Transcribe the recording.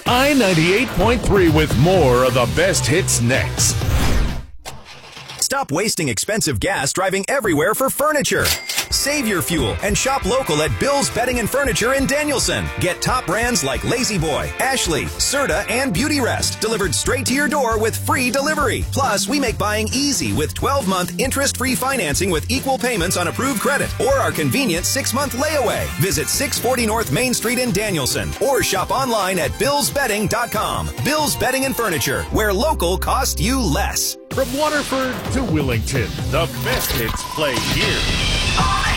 I-98.3 with more of the best hits next. Stop wasting expensive gas driving everywhere for furniture. Save your fuel and shop local at Bill's Bedding and Furniture in Danielson. Get top brands like Lazy Boy, Ashley, Serta, and Beauty Rest delivered straight to your door with free delivery. Plus, we make buying easy with 12-month interest-free financing with equal payments on approved credit or our convenient 6-month layaway. Visit 640 North Main Street in Danielson or shop online at billsbedding.com. Bill's Bedding and Furniture, where local costs you less. From Waterford to Willington, the best hits play here.